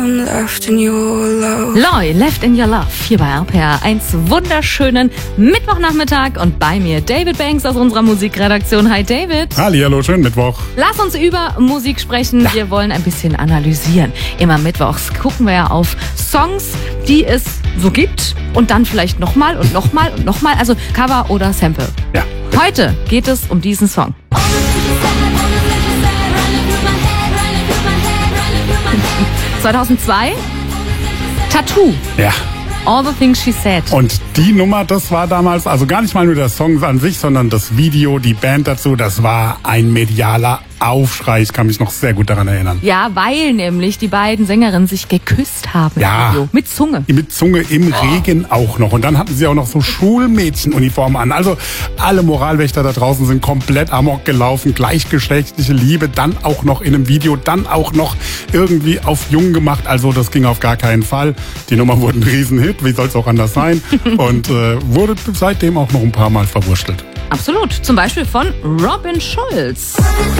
Left in your love. Loy, Left in Your Love, hier bei RPR 1. Wunderschönen Mittwochnachmittag und bei mir David Banks aus unserer Musikredaktion. Hi David. Hallihallo, schönen Mittwoch. Lass uns über Musik sprechen. Ja. Wir wollen ein bisschen analysieren. Immer mittwochs gucken wir ja auf Songs, die es so gibt und dann vielleicht nochmal und nochmal und nochmal. Also Cover oder Sample. Ja. Heute geht es um diesen Song. 2002, Tattoo, Ja. All the Things She Said. Und die Nummer, das war damals, also gar nicht mal nur der Song an sich, sondern das Video, die Band dazu, das war ein medialer Aufschrei. Ich kann mich noch sehr gut daran erinnern. Ja, weil nämlich die beiden Sängerinnen sich geküsst haben Ja. im Video. Mit Zunge. Mit Zunge im Regen auch noch. Und dann hatten sie auch noch so Schulmädchenuniformen an. Also alle Moralwächter da draußen sind komplett amok gelaufen. Gleichgeschlechtliche Liebe, dann auch noch in einem Video, dann auch noch irgendwie auf jung gemacht. Also das ging auf gar keinen Fall. Die Nummer wurde ein Riesenhit, wie soll es auch anders sein. Und wurde seitdem auch noch ein paar Mal verwurstelt. Absolut. Zum Beispiel von Robin Schulz.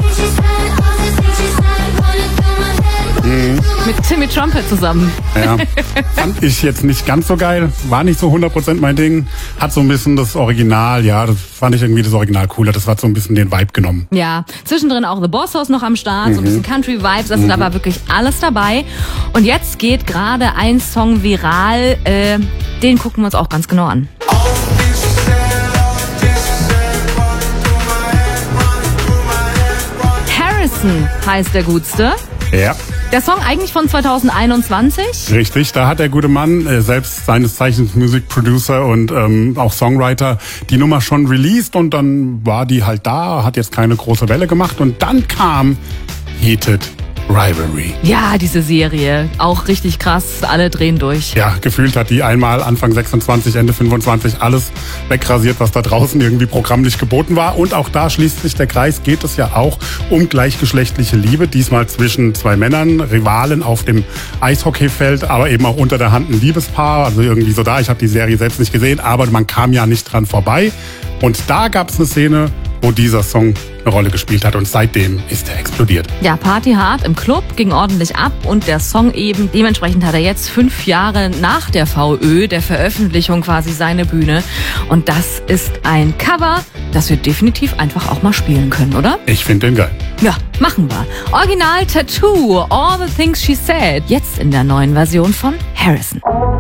Mit Timmy Trumpet zusammen. Ja, fand ich jetzt nicht ganz so geil. War nicht so 100% mein Ding. Hat so ein bisschen das Original, ja, das fand ich irgendwie das Original cooler. Das hat so ein bisschen den Vibe genommen. Ja, zwischendrin auch The Boss House noch am Start, so ein bisschen Country-Vibes, also da war wirklich alles dabei. Und jetzt geht gerade ein Song viral, den gucken wir uns auch ganz genau an. Harrison heißt der Gutste. Ja, Der Song eigentlich von 2021. richtig. Da hat der gute Mann, selbst seines Zeichens Musikproducer und auch Songwriter, die Nummer schon released und dann war die halt da, hat jetzt keine große Welle gemacht und dann kam Heated Rivalry. Ja, diese Serie, auch richtig krass, alle drehen durch. Ja, gefühlt hat die einmal Anfang 26, Ende 25 alles wegrasiert, was da draußen irgendwie programmlich geboten war. Und auch da schließt sich der Kreis, geht es ja auch um gleichgeschlechtliche Liebe. Diesmal zwischen zwei Männern, Rivalen auf dem Eishockeyfeld, aber eben auch unter der Hand ein Liebespaar. Also irgendwie so da, ich habe die Serie selbst nicht gesehen, aber man kam ja nicht dran vorbei. Und da gab es eine Szene, wo dieser Song eine Rolle gespielt hat und seitdem ist er explodiert. Ja, Party hard im Club, ging ordentlich ab und der Song eben, dementsprechend hat er jetzt 5 Jahre nach der VÖ, der Veröffentlichung quasi seine Bühne. Und das ist ein Cover, das wir definitiv einfach auch mal spielen können, oder? Ich finde den geil. Ja, machen wir. Original Tattoo, All the Things She Said, jetzt in der neuen Version von Harrison.